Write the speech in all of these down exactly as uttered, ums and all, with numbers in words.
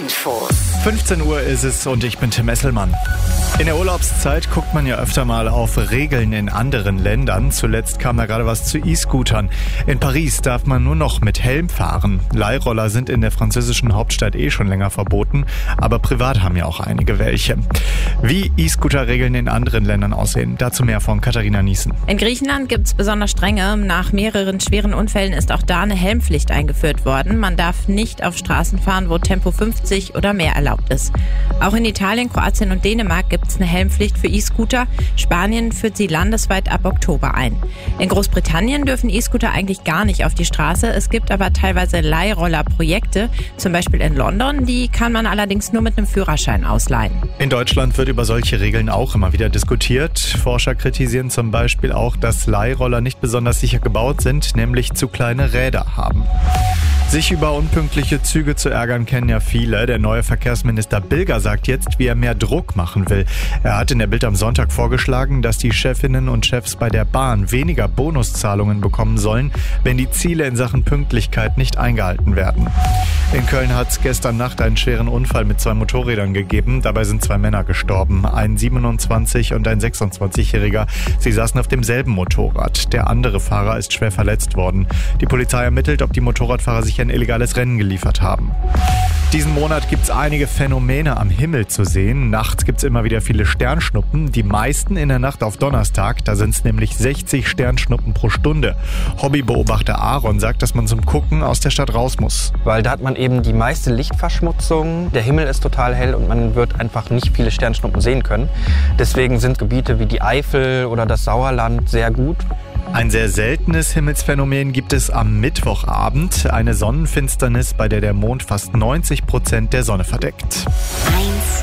Infos. fünfzehn Uhr ist es und ich bin Tim Esselmann. In der Urlaubszeit guckt man ja öfter mal auf Regeln in anderen Ländern. Zuletzt kam da gerade was zu E-Scootern. In Paris darf man nur noch mit Helm fahren. Leihroller sind in der französischen Hauptstadt eh schon länger verboten, aber privat haben ja auch einige welche. Wie E-Scooter-Regeln in anderen Ländern aussehen, dazu mehr von Katharina Niesen. In Griechenland gibt es besonders strenge. Nach mehreren schweren Unfällen ist auch da eine Helmpflicht eingeführt worden. Man darf nicht auf Straßen fahren, wo Tempo fünfzig oder mehr erlaubt ist. Auch in Italien, Kroatien und Dänemark gibt es eine Helmpflicht für E-Scooter. Spanien führt sie landesweit ab Oktober ein. In Großbritannien dürfen E-Scooter eigentlich gar nicht auf die Straße. Es gibt aber teilweise Leihrollerprojekte, zum Beispiel in London. Die kann man allerdings nur mit einem Führerschein ausleihen. In Deutschland wird über solche Regeln auch immer wieder diskutiert. Forscher kritisieren zum Beispiel auch, dass Leihroller nicht besonders sicher gebaut sind, nämlich zu kleine Räder haben. Sich über unpünktliche Züge zu ärgern, kennen ja viele. Der neue Verkehrsminister Bilger sagt jetzt, wie er mehr Druck machen will. Er hat in der Bild am Sonntag vorgeschlagen, dass die Chefinnen und Chefs bei der Bahn weniger Bonuszahlungen bekommen sollen, wenn die Ziele in Sachen Pünktlichkeit nicht eingehalten werden. In Köln hat es gestern Nacht einen schweren Unfall mit zwei Motorrädern gegeben. Dabei sind zwei Männer gestorben, ein siebenundzwanzig- und ein sechsundzwanzigjähriger. Sie saßen auf demselben Motorrad. Der andere Fahrer ist schwer verletzt worden. Die Polizei ermittelt, ob die Motorradfahrer sich ein illegales Rennen geliefert haben. Diesen Monat gibt es einige Phänomene am Himmel zu sehen. Nachts gibt es immer wieder viele Sternschnuppen. Die meisten in der Nacht auf Donnerstag. Da sind es nämlich sechzig Sternschnuppen pro Stunde. Hobbybeobachter Aaron sagt, dass man zum Gucken aus der Stadt raus muss. Weil da hat man eben die meiste Lichtverschmutzung. Der Himmel ist total hell und man wird einfach nicht viele Sternschnuppen sehen können. Deswegen sind Gebiete wie die Eifel oder das Sauerland sehr gut. Ein sehr seltenes Himmelsphänomen gibt es am Mittwochabend. Eine Sonnenfinsternis, bei der der Mond fast neunzig Prozent der Sonne verdeckt. eins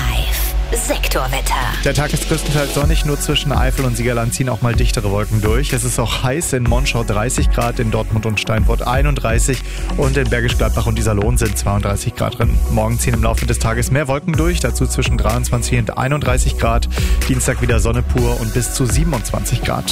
Live. Sektorwetter. Der Tag ist größtenteils sonnig, nur zwischen Eifel und Siegerland ziehen auch mal dichtere Wolken durch. Es ist auch heiß, in Monschau dreißig Grad, in Dortmund und Steinfurt einunddreißig und in Bergisch Gladbach und Iserlohn sind zweiunddreißig Grad drin. Morgen ziehen im Laufe des Tages mehr Wolken durch, dazu zwischen dreiundzwanzig und einunddreißig Grad. Dienstag wieder Sonne pur und bis zu siebenundzwanzig Grad.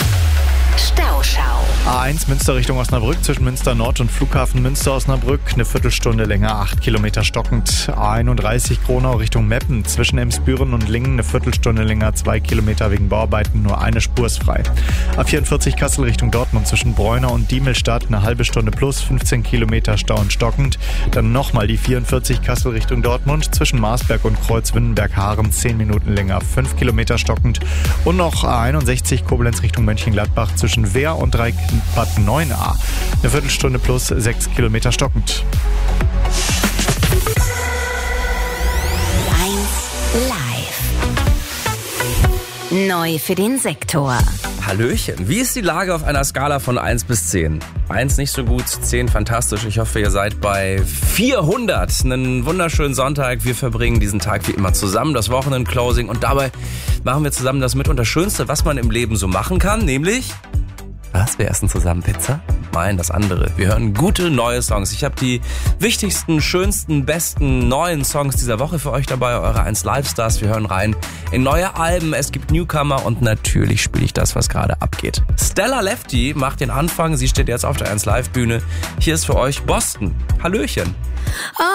Stauschau. A eins Münster Richtung Osnabrück, zwischen Münster Nord und Flughafen Münster-Osnabrück, eine Viertelstunde länger, acht Kilometer stockend. A einunddreißig Kronau Richtung Meppen, zwischen Emsbüren und Lingen, eine Viertelstunde länger, zwei Kilometer wegen Bauarbeiten, nur eine Spur ist frei. A vierundvierzig Kassel Richtung Dortmund, zwischen Bräuner und Diemelstadt, eine halbe Stunde plus, fünfzehn Kilometer Stau und stockend. Dann nochmal die vierundvierzig Kassel Richtung Dortmund, zwischen Marsberg und Kreuz-Wünnenberg-Haaren, zehn Minuten länger, fünf Kilometer stockend. Und noch A einundsechzig Koblenz Richtung Mönchengladbach, zwischen Wehr und Dreieckbad neun a. Eine Viertelstunde plus sechs Kilometer stockend. eins Live. Neu für den Sektor. Hallöchen, wie ist die Lage auf einer Skala von eins bis zehn? eins nicht so gut, zehn fantastisch. Ich hoffe, ihr seid bei vierhundert. Einen wunderschönen Sonntag. Wir verbringen diesen Tag wie immer zusammen, das Wochenend-Closing. Und dabei machen wir zusammen das mitunter Schönste, was man im Leben so machen kann, nämlich... Was? Wir essen zusammen Pizza? Nein, das andere. Wir hören gute neue Songs. Ich habe die wichtigsten, schönsten, besten neuen Songs dieser Woche für euch dabei, eure eins Live-Stars. Wir hören rein in neue Alben, es gibt Newcomer und natürlich spiele ich das, was gerade abgeht. Stella Lefty macht den Anfang, sie steht jetzt auf der eins Live-Bühne. Hier ist für euch Boston. Hallöchen.